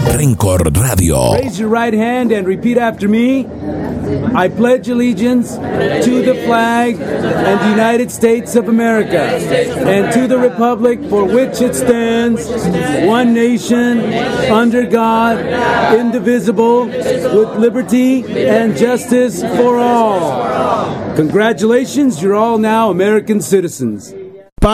Rencor Radio. Raise your right hand and repeat after me. I pledge allegiance to the flag and the United States of America and to the republic for which it stands, one nation, under God, indivisible, with liberty and justice for all. Congratulations, you're all now American citizens.